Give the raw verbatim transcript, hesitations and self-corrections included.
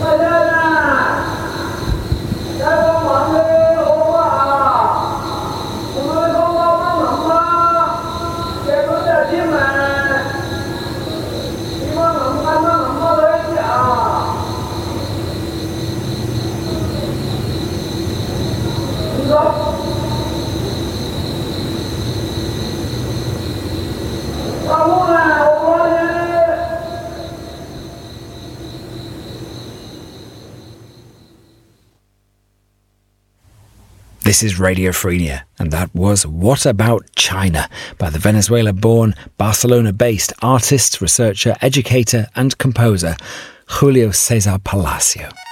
This is Radio Frenia, and that was What About China by the Venezuela-born, Barcelona-based artist, researcher, educator and composer Julio Cesar Palacio.